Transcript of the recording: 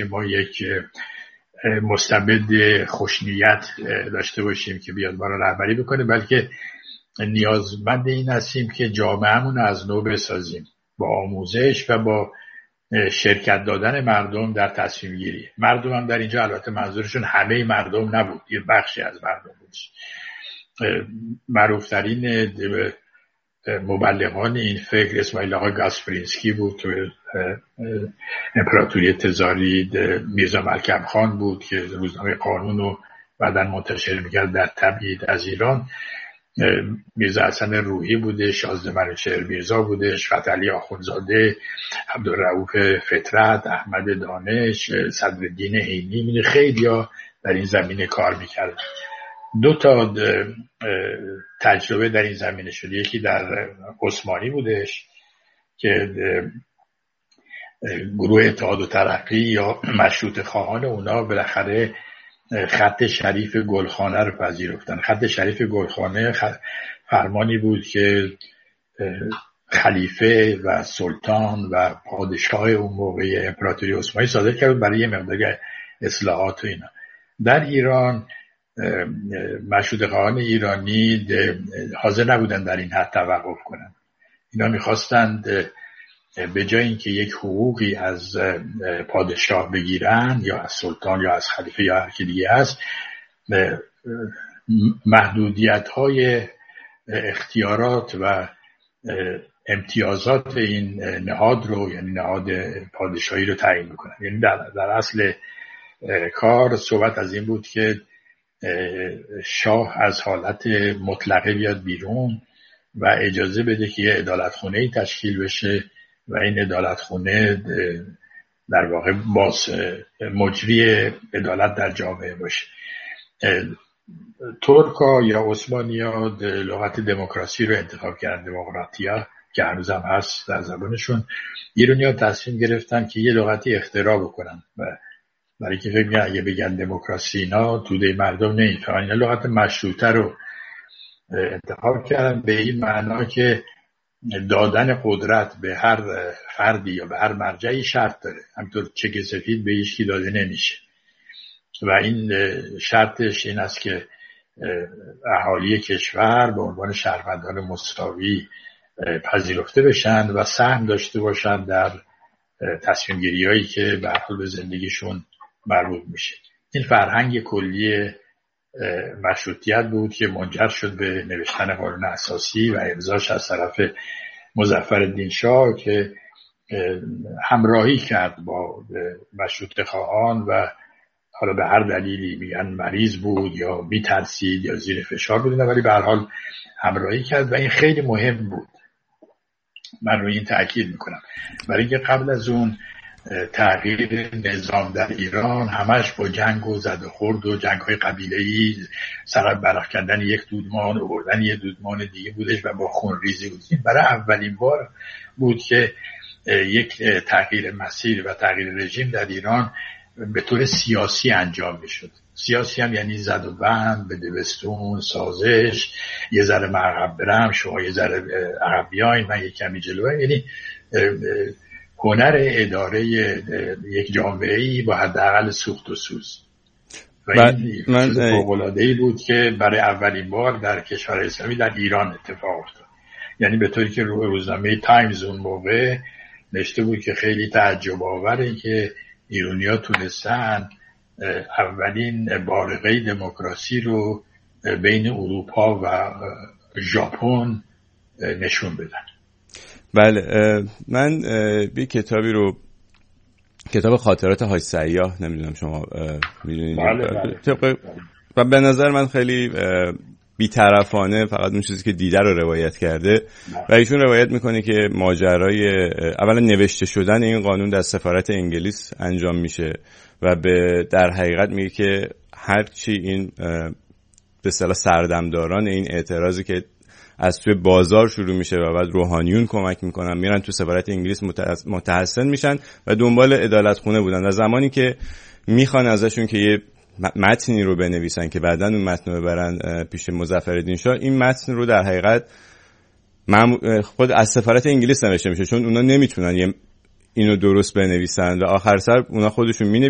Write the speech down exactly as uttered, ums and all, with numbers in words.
ما یک مستبد خوشنیت داشته باشیم که بیاد ما رو رهبری بکنه، بلکه نیازمند این هستیم که جامعهمون از نو بسازیم با آموزش و با شرکت دادن مردم در تصمیم گیری. مردم هم در اینجا البته منظورشون همه مردم نبود، یه بخشی از مردم بود. معروفترین مبلغان این فکر اسماعیل آقا گاسپرینسکی بود که امپراتوری تزاری، میرزا ملکم خان بود که روزنامه قانون رو بعداً منتشر میکرد در تبعید از ایران، میرزا حسن روحی بوده، شازده منوچهر میرزا بوده، فتحعلی آخوندزاده، عبدالرؤوف فطرت، احمد دانش، صدرالدین عینی، خیلی ها در این زمینه کار میکرد. دو تا تجربه در این زمینه شده، یکی در عثمانی بودش که گروه اتحاد و ترقی یا مشروطه خواهان اونا بالاخره خط شریف گلخانه رو پذیرفتن. خط شریف گلخانه فرمانی بود که خلیفه و سلطان و پادشاه اون موقع امپراتوری عثمانی صادر کرد برای یه مقدار اصلاحات و اینا. در ایران مشروطه خواهان ایرانی حاضر نبودن در این حد توقف کنن. اینا میخواستند به جای اینکه یک حقوقی از پادشاه بگیرن یا از سلطان یا از خلیفه یا هر کی دیگه است، محدودیت‌های اختیارات و امتیازات این نهاد رو، یعنی نهاد پادشاهی رو تعیین میکنن. یعنی در, در اصل کار صحبت از این بود که شاه از حالت مطلقه بیاد بیرون و اجازه بده که یه عدالتخونه‌ای تشکیل بشه و این عدالتخونه در واقع باز مجری عدالت در جامعه باشه. ترکا یا عثمانی‌ها لغت دموکراسی رو انتخاب کردن، دموکراتیا، که هنوز هم هست در زبانشون. ایرانی‌ها تصمیم گرفتن که یه لغتی اختراع بکنن و برای که فکر می‌کنن اگه بگن دموکراسی اینا توده مردم نمی‌فهمن، اینا لغت مشروطه رو انتخاب کردن به این معنا که دادن قدرت به هر فردی یا به هر مرجعی شرط داره، همینطور چک سفید به هیچ کی داده نمیشه و این شرطش این است که اهالی کشور به عنوان شهروندان مساوی پذیرفته بشن و سهم داشته باشن در تصمیم گیری هایی که به هر حال به زندگیشون مربوط میشه. این فرهنگ کلی مشروطیت بود که منجر شد به نوشتن قانون اساسی و امضاش از طرف مظفرالدین شاه که همراهی کرد با مشروطه خواهان و حالا به هر دلیلی میگن مریض بود یا میترسید یا زیر فشار بود، ولی به هر حال همراهی کرد و این خیلی مهم بود. من روی این تأکید میکنم برای اینکه قبل از اون تغییر نظام در ایران همش با جنگ و زد و خورد و جنگ‌های قبیله‌ای، سر برق کردن یک دودمان و بردن یک دودمان دیگه بودش و با خونریزی بود. برای اولین بار بود که یک تغییر مسیر و تغییر رژیم در ایران به طور سیاسی انجام میشد. سیاسی هم یعنی زد و بند، بدبستون، سازش، یه ذره عقب برم، شما یه ذره عقب بیاین، من یک کمی جلوه، یعنی هنر اداره یک جامعه‌ای با حداقل سوخت و سوز. و این چیز فوق‌العاده‌ای بود که برای اولین بار در کشور اسلامی در ایران اتفاق افتاد. یعنی به طوری که روزنامه تایمز اون موقع نوشته بود که خیلی تعجب آوره که ایرانی‌ها تونستن اولین بارقه دموکراسی رو بین اروپا و ژاپن نشون بدن. بله، من یه کتابی رو، کتاب خاطرات حاج سیاح، نمیدونم شما میدونید؟ بله بله. و به نظر من خیلی بی‌طرفانه فقط اون چیزی که دیده رو روایت کرده و ایشون روایت میکنه که ماجرای اولا نوشته شدن این قانون در سفارت انگلیس انجام میشه و به در حقیقت میگه که هرچی این به اصطلاح سردمداران این اعتراضی که از توی بازار شروع میشه و بعد روحانیون کمک میکنن میرن تو سفارت انگلیس متحسن میشن و دنبال عدالتخونه بودن و زمانی که میخوان ازشون که یه متنی رو بنویسن که بعداً اون متن رو ببرن پیش مظفرالدین شاه، این متن رو در حقیقت خود از سفارت انگلیس نوشته میشه چون اونا نمیتونن اینو درست بنویسن و آخر سر اونا خودشون می